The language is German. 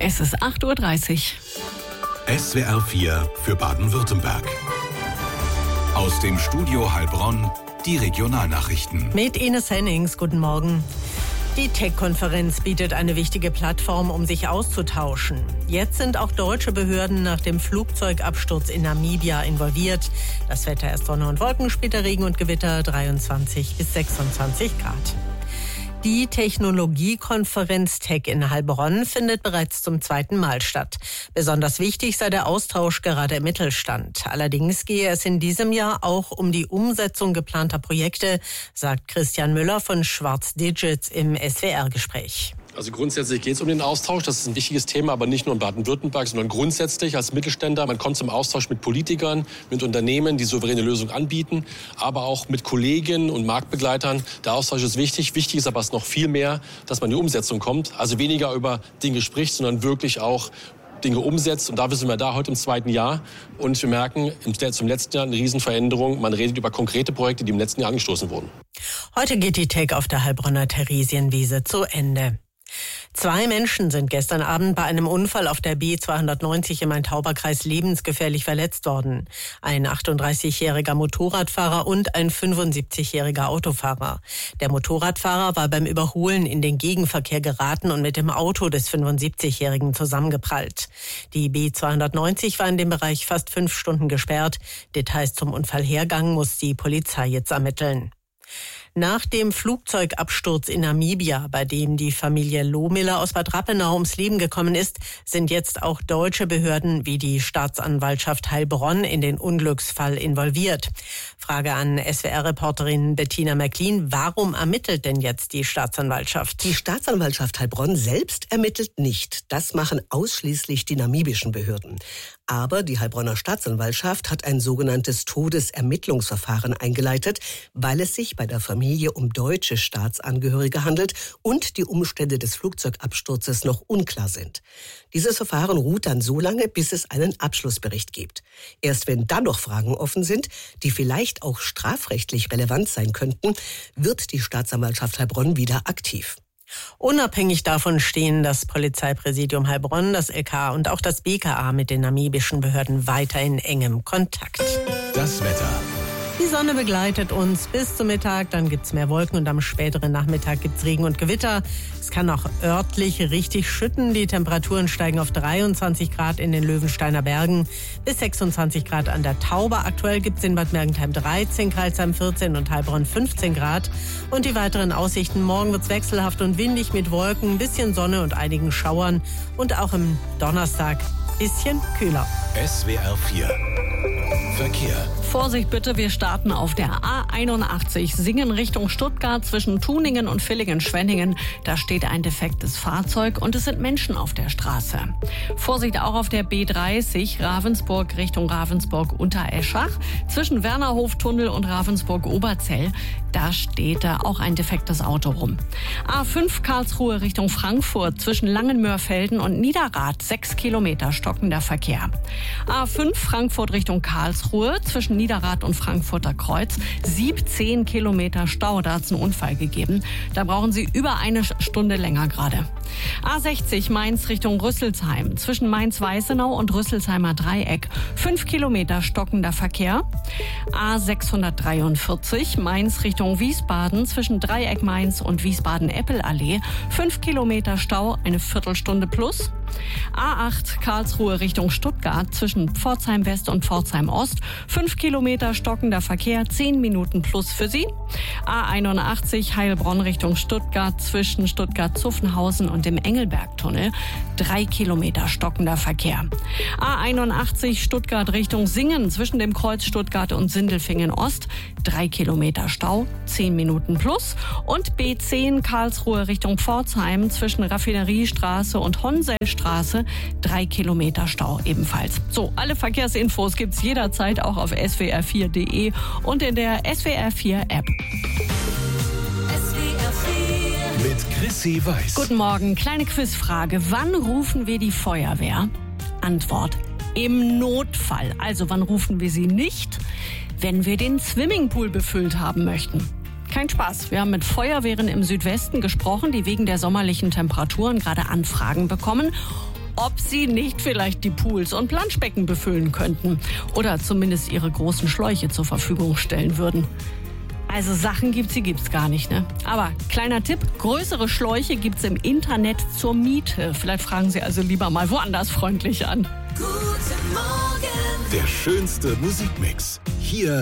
Es ist 8:30 Uhr. SWR 4 für Baden-Württemberg. Aus dem Studio Heilbronn die Regionalnachrichten. Mit Ines Hennings, guten Morgen. Die Tech-Konferenz bietet eine wichtige Plattform, um sich auszutauschen. Jetzt sind auch deutsche Behörden nach dem Flugzeugabsturz in Namibia involviert. Das Wetter erst Sonne und Wolken, später Regen und Gewitter, 23 bis 26 Grad. Die Technologiekonferenz Tech in Heilbronn findet bereits zum zweiten Mal statt. Besonders wichtig sei der Austausch gerade im Mittelstand. Allerdings gehe es in diesem Jahr auch um die Umsetzung geplanter Projekte, sagt Christian Müller von Schwarz Digits im SWR-Gespräch. Also grundsätzlich geht es um den Austausch. Das ist ein wichtiges Thema, aber nicht nur in Baden-Württemberg, sondern grundsätzlich als Mittelständler. Man kommt zum Austausch mit Politikern, mit Unternehmen, die souveräne Lösungen anbieten, aber auch mit Kollegen und Marktbegleitern. Der Austausch ist wichtig. Wichtig ist aber noch viel mehr, dass man in die Umsetzung kommt. Also weniger über Dinge spricht, sondern wirklich auch Dinge umsetzt. Und dafür sind wir da heute im zweiten Jahr. Und wir merken zum letzten Jahr eine Riesenveränderung. Man redet über konkrete Projekte, die im letzten Jahr angestoßen wurden. Heute geht die Tech auf der Heilbronner Theresienwiese zu Ende. 2 Menschen sind gestern Abend bei einem Unfall auf der B290 im Main-Tauber-Kreis lebensgefährlich verletzt worden. Ein 38-jähriger Motorradfahrer und ein 75-jähriger Autofahrer. Der Motorradfahrer war beim Überholen in den Gegenverkehr geraten und mit dem Auto des 75-jährigen zusammengeprallt. Die B290 war in dem Bereich fast 5 Stunden gesperrt. Details zum Unfallhergang muss die Polizei jetzt ermitteln. Nach dem Flugzeugabsturz in Namibia, bei dem die Familie Lohmiller aus Bad Rappenau ums Leben gekommen ist, sind jetzt auch deutsche Behörden wie die Staatsanwaltschaft Heilbronn in den Unglücksfall involviert. Frage an SWR-Reporterin Bettina Märklin, warum ermittelt denn jetzt die Staatsanwaltschaft? Die Staatsanwaltschaft Heilbronn selbst ermittelt nicht. Das machen ausschließlich die namibischen Behörden. Aber die Heilbronner Staatsanwaltschaft hat ein sogenanntes Todesermittlungsverfahren eingeleitet, weil es sich bei der Familie um deutsche Staatsangehörige handelt und die Umstände des Flugzeugabsturzes noch unklar sind. Dieses Verfahren ruht dann so lange, bis es einen Abschlussbericht gibt. Erst wenn dann noch Fragen offen sind, die vielleicht auch strafrechtlich relevant sein könnten, wird die Staatsanwaltschaft Heilbronn wieder aktiv. Unabhängig davon stehen das Polizeipräsidium Heilbronn, das LK und auch das BKA mit den namibischen Behörden weiter in engem Kontakt. Das Wetter. Die Sonne begleitet uns bis zum Mittag, dann gibt's mehr Wolken und am späteren Nachmittag gibt's Regen und Gewitter. Es kann auch örtlich richtig schütten. Die Temperaturen steigen auf 23 Grad in den Löwensteiner Bergen bis 26 Grad an der Tauber. Aktuell gibt's in Bad Mergentheim 13, Crailsheim 14 und Heilbronn 15 Grad. Und die weiteren Aussichten: Morgen wird's wechselhaft und windig mit Wolken, ein bisschen Sonne und einigen Schauern. Und auch am Donnerstag bisschen kühler. SWR 4 Verkehr. Vorsicht bitte, wir starten auf der A81 Singen Richtung Stuttgart zwischen Tuningen und Villingen-Schwenningen. Da steht ein defektes Fahrzeug und es sind Menschen auf der Straße. Vorsicht auch auf der B30 Ravensburg Richtung Ravensburg-Untereschach zwischen Wernerhof-Tunnel und Ravensburg-Oberzell. Da steht auch ein defektes Auto rum. A5 Karlsruhe Richtung Frankfurt zwischen Langenmörfelden und Niederrad 6 Kilometer stockender Verkehr. A5 Frankfurt Richtung Karlsruhe zwischen Niederrad und Frankfurter Kreuz 17 Kilometer Stau. Da hat es einen Unfall gegeben. Da brauchen Sie über eine Stunde länger gerade. A60 Mainz Richtung Rüsselsheim zwischen Mainz-Weißenau und Rüsselsheimer Dreieck 5 Kilometer stockender Verkehr. A643 Mainz Richtung Wiesbaden zwischen Dreieck Mainz und Wiesbaden-Eppelallee 5 Kilometer Stau, eine Viertelstunde plus. A8 Karlsruhe Richtung Stuttgart zwischen Pforzheim West und Pforzheim Ost 5 Kilometer stockender Verkehr, 10 Minuten plus für Sie. A81 Heilbronn Richtung Stuttgart zwischen Stuttgart-Zuffenhausen und dem Engelbergtunnel 3 Kilometer stockender Verkehr. A81 Stuttgart Richtung Singen zwischen dem Kreuz Stuttgart und Sindelfingen Ost 3 Kilometer Stau, 10 Minuten plus. Und B10 Karlsruhe Richtung Pforzheim zwischen Raffineriestraße und Honsellstraße 3 Kilometer Stau ebenfalls. So, alle Verkehrsinfos gibt's jederzeit auch auf swr4.de und in der SWR4 App. Mit Chrissy Weiß. Guten Morgen, kleine Quizfrage. Wann rufen wir die Feuerwehr? Antwort: im Notfall. Also wann rufen wir sie nicht? Wenn wir den Swimmingpool befüllt haben möchten. Kein Spaß. Wir haben mit Feuerwehren im Südwesten gesprochen, die wegen der sommerlichen Temperaturen gerade Anfragen bekommen. ob sie nicht vielleicht die Pools und Planschbecken befüllen könnten oder zumindest ihre großen Schläuche zur Verfügung stellen würden. Also Sachen gibt's gar nicht, ne? Aber kleiner Tipp, größere Schläuche gibt's im Internet zur Miete. Vielleicht fragen Sie also lieber mal woanders freundlich an. Der schönste Musikmix. Hier